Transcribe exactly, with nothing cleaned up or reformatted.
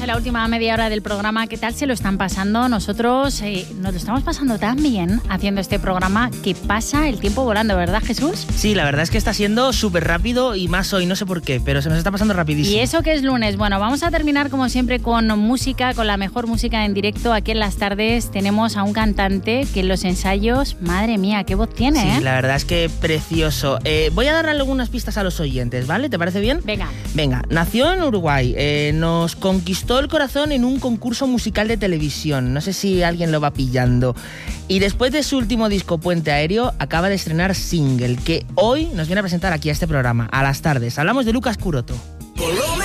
en la última media hora del programa. ¿Qué tal se lo están pasando? Nosotros eh, nos lo estamos pasando tan bien haciendo este programa que pasa el tiempo volando, ¿verdad, Jesús? Sí, la verdad es que está siendo súper rápido y más hoy, no sé por qué, pero se nos está pasando rapidísimo. Y eso que es lunes. Bueno, vamos a terminar como siempre con música, con la mejor música en directo. Aquí en las tardes tenemos a un cantante que en los ensayos, madre mía, qué voz tiene, Sí, ¿eh? la verdad es que precioso. Eh, voy a darle algunas pistas a los oyentes, ¿vale? ¿Te parece bien? Venga. Venga, nació en Uruguay, eh, nos conquistó el corazón en un concurso musical de televisión, no sé si alguien lo va pillando, y después de su último disco Puente Aéreo acaba de estrenar single que hoy nos viene a presentar aquí a este programa, a las tardes. Hablamos de Lucas Curoto.